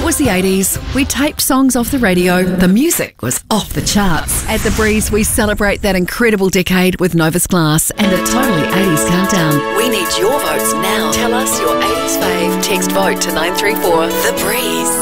was the 80s. We taped songs off the radio. The music was off the charts. At The Breeze, we celebrate that incredible decade with Novus Glass and a totally 80s countdown. We need your votes now. Tell us your 80s fave. Text vote to 934 The Breeze.